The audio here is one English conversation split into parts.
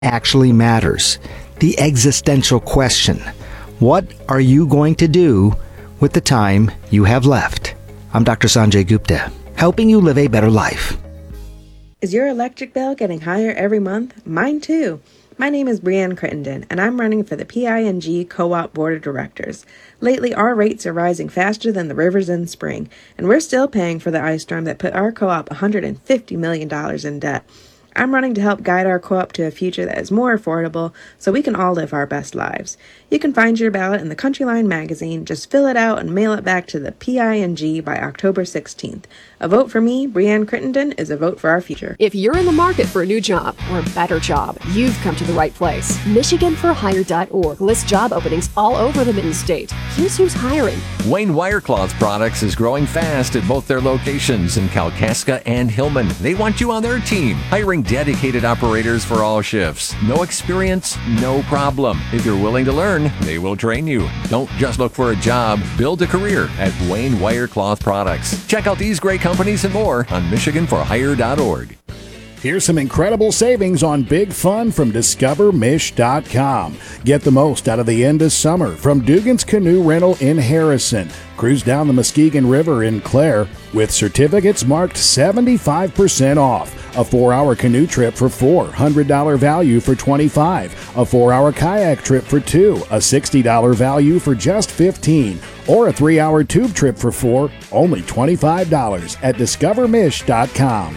actually matters. The existential question. What are you going to do with the time you have left? I'm Dr. Sanjay Gupta, helping you live a better life. Is your electric bill getting higher every month? Mine too. My name is Brianne Crittenden, and I'm running for the PING Co-op Board of Directors. Lately, our rates are rising faster than the rivers in spring, and we're still paying for the ice storm that put our co-op $150 million in debt. I'm running to help guide our co-op to a future that is more affordable so we can all live our best lives. You can find your ballot in the Country Line magazine. Just fill it out and mail it back to the PING by October 16th. A vote for me, Brianne Crittenden, is a vote for our future. If you're in the market for a new job or a better job, you've come to the right place. MichiganForHire.org lists job openings all over the Mid-State. Here's who's hiring. Wayne Wirecloth Products is growing fast at both their locations in Kalkaska and Hillman. They want you on their team, hiring dedicated operators for all shifts. No experience, no problem. If you're willing to learn, they will train you. Don't just look for a job, build a career at Wayne Wirecloth Products. Check out these great companies and more on MichiganForHire.org. Here's some incredible savings on big fun from DiscoverMish.com. Get the most out of the end of summer from Dugan's Canoe Rental in Harrison. Cruise down the Muskegon River in Clare with certificates marked 75% off. A 4-hour canoe trip for $4, $100 value for $25. A 4-hour kayak trip for $2, a $60 value for just $15. Or a 3-hour tube trip for $4, only $25 at DiscoverMish.com.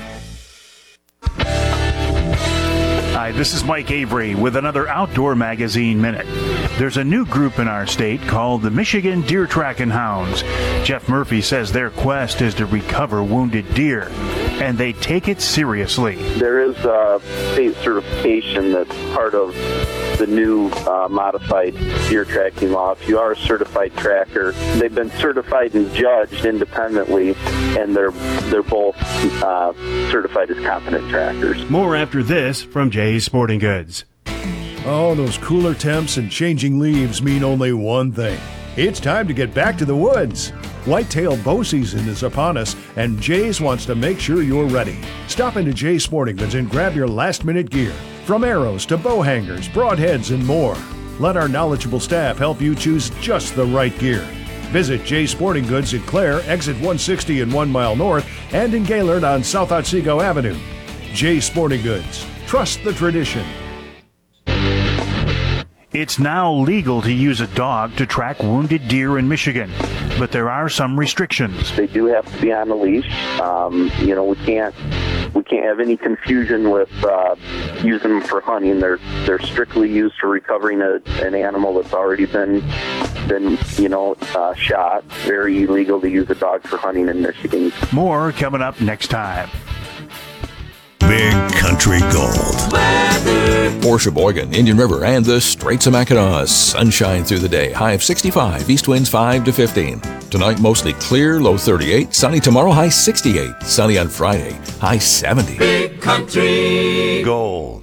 Hi, this is Mike Avery with another Outdoor Magazine Minute. There's a new group in our state called the Michigan Deer Tracking Hounds. Jeff Murphy says their quest is to recover wounded deer, and they take it seriously. There is a state certification that's part of the new modified deer tracking law. If you are a certified tracker, they've been certified and judged independently, and they're both certified as competent trackers. More after this from Jay's Sporting Goods. Oh, those cooler temps and changing leaves mean only one thing. It's time to get back to the woods. Whitetail bow season is upon us, and Jay's wants to make sure you're ready. Stop into Jay's Sporting Goods and grab your last-minute gear. From arrows to bow hangers, broadheads, and more. Let our knowledgeable staff help you choose just the right gear. Visit Jay's Sporting Goods in Clare, exit 160 and 1 mile north, and in Gaylord on South Otsego Avenue. Jay's Sporting Goods. Trust the tradition. It's now legal to use a dog to track wounded deer in Michigan, but there are some restrictions. They do have to be on a leash. We can't have any confusion with using them for hunting. They're strictly used for recovering an animal that's already been shot. Very illegal to use a dog for hunting in Michigan. More coming up next time. Big Country Gold. For Sheboygan, Indian River, and the Straits of Mackinac, sunshine through the day. High of 65, east winds 5 to 15. Tonight, mostly clear, low 38. Sunny tomorrow, high 68. Sunny on Friday, high 70. Big Country Gold.